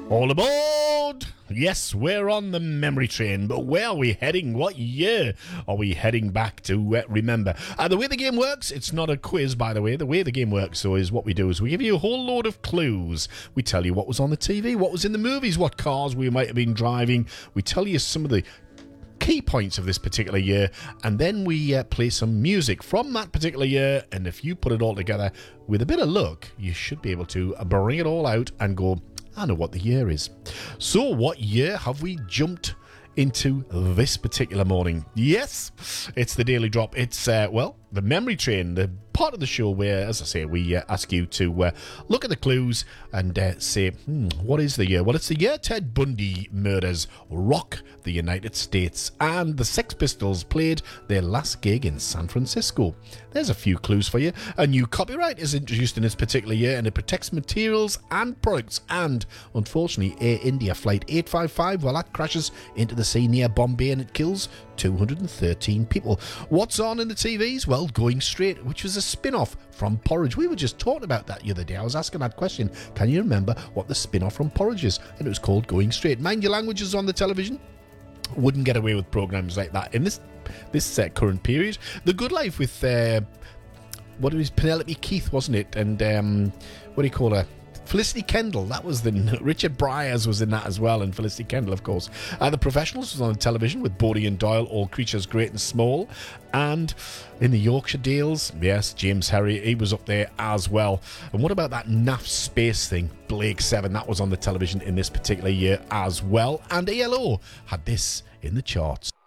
All aboard! Yes, we're on the memory train, but where are we heading? What year are we heading back to? Remember, the way the game works, it's not a quiz, by the way. The way the game works, so is what we do is we give you a whole load of clues. We tell you what was on the TV, what was in the movies, what cars we might have been driving. We tell you some of the key points of this particular year, and then we play some music from that particular year, and if you put it all together with a bit of luck, you should be able to bring it all out and go, I know what the year is. So what year have we jumped into this particular morning? Yes, it's the Daily Drop. It's, the memory train, the part of the show where, as I say, we ask you to look at the clues and say, what is the year? Well, it's the year Ted Bundy murders rock the United States, and the Sex Pistols played their last gig in San Francisco. There's a few clues for you. A new copyright is introduced in this particular year, and it protects materials and products. And unfortunately, Air India Flight 855, well, that crashes into the sea near Bombay and it kills 213 people. What's on in the TVs? Well, Going Straight, which was a spin-off from Porridge. We were just talking about that the other day. I was asking that question. Can you remember what the spin-off from Porridge is? And it was called Going Straight. Mind Your Languages on the television. Wouldn't get away with programs like that in this current period. The Good Life with what it was, Penelope Keith, wasn't it? And what do you call her? Felicity Kendall. That was Richard Bryars was in that as well, and Felicity Kendall, of course. The Professionals was on the television with Bodie and Doyle, All Creatures Great and Small. And in the Yorkshire Dales, yes, James Herry, he was up there as well. And what about that naff space thing, Blake 7? That was on the television in this particular year as well. And ELO had this in the charts.